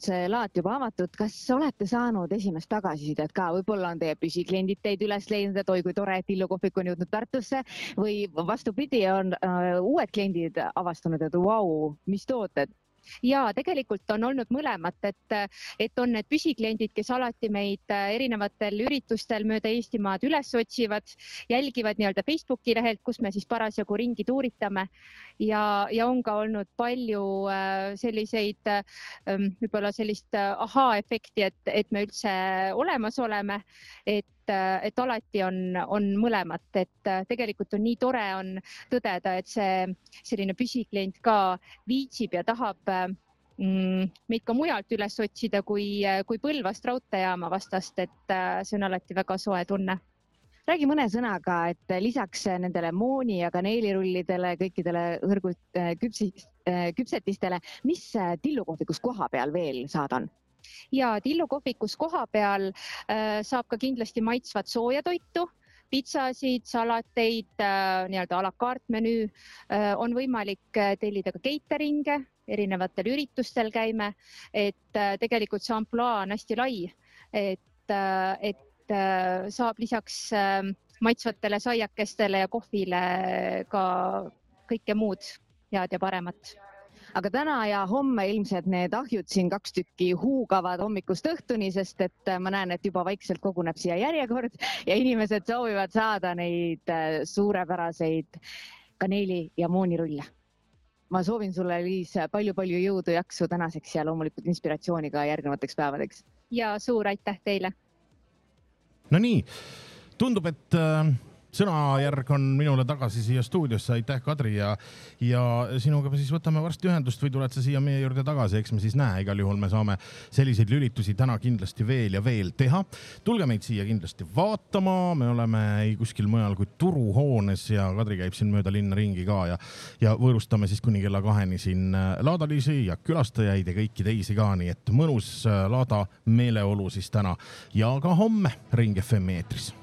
olnud see laat juba avatud, kas olete saanud esimest tagasisidet ka? Võib-olla on teie püsikliendid teid üles leidnud, et oi kui tore, et Illu kohvik on jõudnud Tartusse või vastupidi, on uued kliendid avastanud, et vau, mis tooted? Ja tegelikult on olnud mõlemat, et on need püsikliendid, kes alati meid erinevatel üritustel mööda Eestimaad üles otsivad, jälgivad nii-öelda Facebooki lehelt, kus me siis parasjagu ringi tuuritame ja on ka olnud palju selliseid, võib-olla sellist ahaa-efekti, et me üldse olemas oleme, et alati on mõlemat, et tegelikult on nii tore on tõdeda, et see selline püsiklient ka viitsib ja tahab meid ka mujalt üles otsida kui Põlvast raudteejaama vastast, et see on alati väga soe tunne. Räägi mõne sõnaga, et lisaks nendele mooni ja kaneelirullidele, kõikidele küpsetistele, mis Tillu kohvikus koha peal veel saada on? Ja Tillu kohvikus koha peal saab ka kindlasti maitsvat soojatoitu, pitsasid, salateid, nii-öelda a la carte menüü. On võimalik tellida ka cateringe, erinevatel üritustel käime, et tegelikult see ampluaa on hästi lai, et saab lisaks maitsvatele saiakestele ja kohvile ka kõike muud head ja paremat. Aga täna ja homme ilmselt need ahjud siin 2 tükki huugavad hommikust õhtuni, sest et ma näen, et juba vaikselt koguneb siia järjekord ja inimesed soovivad saada neid suurepäraseid kaneeli- ja moonirulle. Ma soovin sulle, Liis, palju-palju jõudu, jaksu tänaseks ja loomulikult inspiratsiooni ka järgnevateks päevadeks. Ja suur aitäh teile! No nii, tundub, et sõnajärg on minule tagasi siia stuudiosse. Aitäh, Kadri, ja sinuga me siis võtame varsti ühendust või tuled sa siia meie juurde tagasi, eks me siis näe. Igal juhul me saame selliseid lülitusi täna kindlasti veel ja veel teha. Tulge meid siia kindlasti vaatama. Me oleme ei kuskil mujal kui Turuhoones ja Kadri käib siin mööda linna ringi ka ja võõrustame siis kuni kella 2 siin laadalisi ja külastajaid ja kõiki teisi ka. Nii et mõnus laada meeleolu siis täna ja ka homme Ring FM eetris.